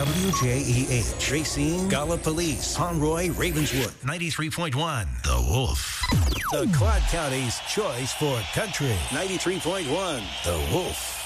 WJEH, Racine, Gallipolis, Conroy, Ravenswood, 93.1, The Wolf. The Quad County's choice for country, 93.1, The Wolf.